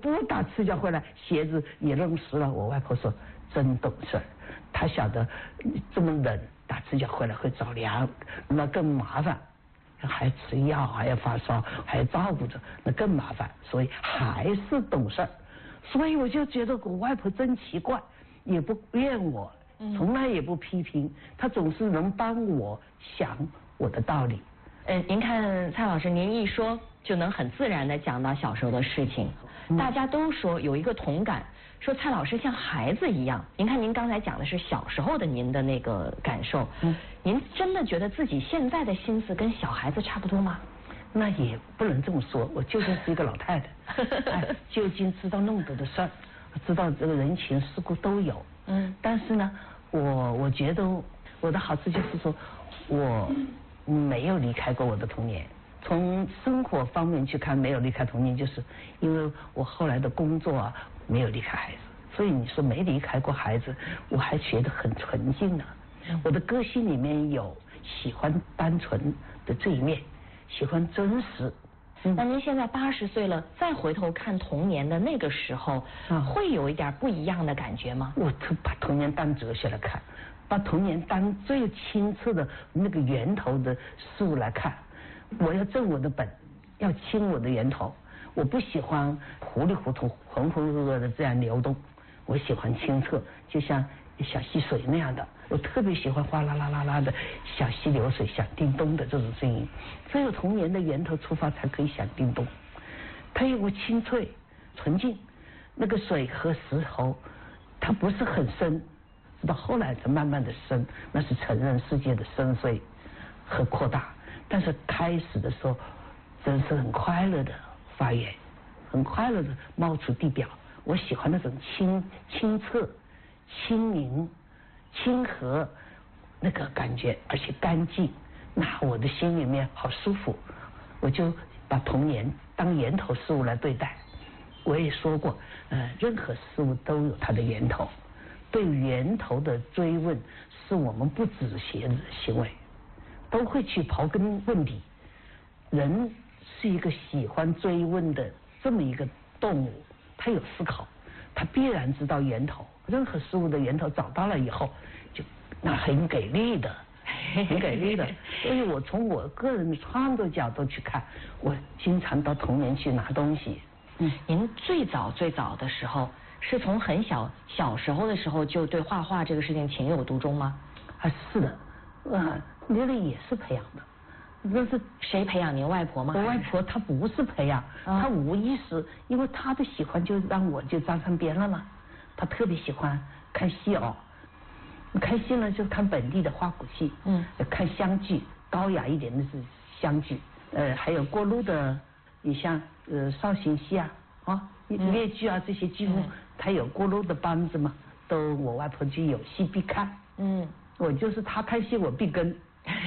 不打赤脚回来，鞋子也弄湿了。我外婆说真懂事，她晓得这么冷打赤脚回来会着凉，那更麻烦，还吃药，还要发烧，还要照顾着，那更麻烦，所以还是懂事。所以我就觉得我外婆真奇怪，也不怨我，从来也不批评，她总是能帮我想我的道理。 您看蔡老师，您一说就能很自然地讲到小时候的事情，大家都说有一个同感，说蔡老师像孩子一样。您看您刚才讲的是小时候的您的那个感受，您真的觉得自己现在的心思跟小孩子差不多吗？ 那也不能这么说，我究竟是一个老太太，究竟知道弄得的事儿，知道这个人情世故都有。但是呢，我觉得我的好处就是说，我没有离开过我的童年。从生活方面去看，没有离开童年，就是因为我后来的工作啊，没有离开孩子。所以你说没离开过孩子，我还觉得很纯净呢。我的个性里面有喜欢单纯的这一面，喜欢真实。 那您现在80岁了，再回头看童年的那个时候，会有一点不一样的感觉吗？ 我都把童年当哲学来看，把童年当最清澈的那个源头的事物来看。我要正我的本，要清我的源头。我不喜欢糊里糊涂、浑浑噩噩的这样流动，我喜欢清澈，就像小溪水那样的。我特别喜欢哗啦啦啦啦的小溪流水响叮咚的这种声音。只有童年的源头出发，才可以响叮咚。它有个清脆、纯净，那个水和石头，它不是很深，直到后来才慢慢的深，那是承认世界的深邃和扩大。但是开始的时候，真是很快乐的发源，很快乐的冒出地表。我喜欢那种清澈、清明、清和那个感觉，而且干净，那我的心里面好舒服。我就把童年当源头事物来对待。我也说过，任何事物都有它的源头，对源头的追问是我们不止学的行为，都会去刨根问底。人是一个喜欢追问的这么一个动物，他有思考，他必然知道源头。任何事物的源头找到了以后，就那很给力的，很给力的。所以我从我个人的创作角度去看，我经常到童年去拿东西。 您最早的时候，是从很小时候的时候就对画画这个事情情有独钟吗？ 是的，那个也是培养的。那是谁培养您？外婆吗？ 我外婆她不是培养，她无意识，因为她的喜欢就让我就沾上边了嘛。她特别喜欢看戏哦，看戏呢就看本地的花鼓戏，看湘剧，高雅一点的是湘剧，还有过路的，你像绍兴戏啊，越剧啊这些剧目，她有过路的班子嘛，都我外婆就有戏必看，我就是她看戏我必跟。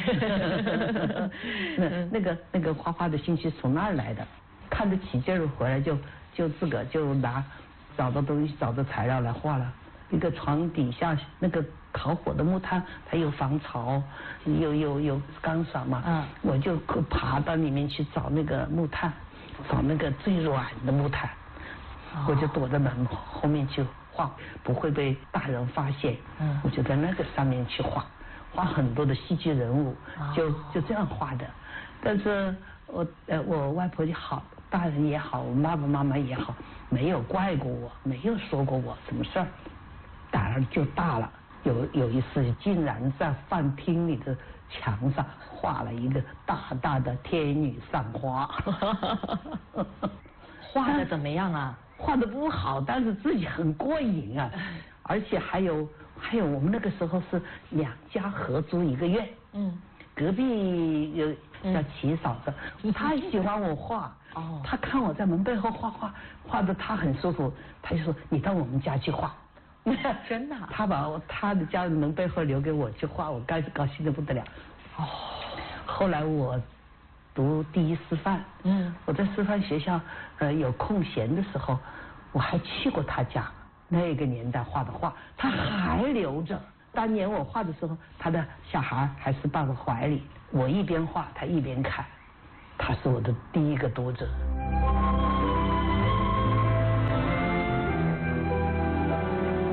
那个画画的兴趣从那儿来的，看得起劲儿回来就自个就拿找到东西找到材料来画了。一个床底下那个烤火的木炭，它有防潮，有干爽嘛，我就爬到里面去找那个木炭，找那个最软的木炭，我就躲在门后面去画，不会被大人发现，我就在那个上面去画很多的戏剧人物，就这样画的。但是我外婆也好，大人也好，我爸爸妈妈也好，没有怪过我，没有说过我什么事儿。胆儿就大了，有一次竟然在饭厅里的墙上画了一个大大的天女散花。 画的怎么样啊？ 画的不好，但是自己很过瘾啊。而且还有我们那个时候是2家合租一个院，隔壁有叫齐嫂子，她喜欢我画，她看我在门背后画的她很舒服，她就说你到我们家去画。 真的？ 她把她的家门背后留给我去画，我高兴的不得了。后来我读第一师范，我在师范学校有空闲的时候，我还去过她家。那个年代画的画，他还留着。当年我画的时候，他的小孩还是抱在怀里，我一边画，他一边看。他是我的第一个读者。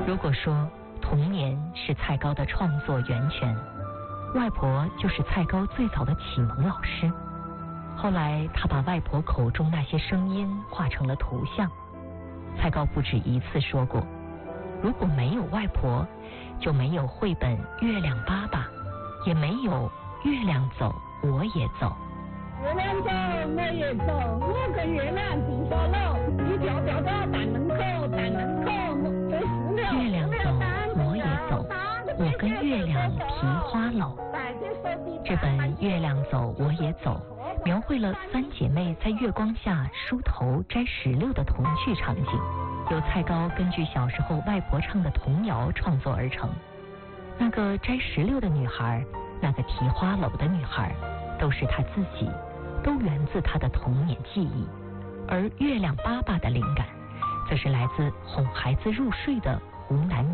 如果说童年是蔡高的创作源泉，外婆就是蔡高最早的启蒙老师。后来他把外婆口中那些声音画成了图像。蔡高不止一次说过，如果没有外婆，就没有绘本《月亮爸爸》，也没有《月亮走我也走》。 月亮走我也走，我跟月亮进小楼，一条条到大门口，大门口这石榴。 月亮走我也走，我跟月亮提花篓。这本《月亮走我也走》描绘了三姐妹在月光下梳头摘石榴的童趣场景，由蔡高根据小时候外婆唱的童谣创作而成。那个摘石榴的女孩，那个提花篓的女孩，都是她自己，都源自她的童年记忆。而月亮爸爸的灵感，则是来自哄孩子入睡的湖南民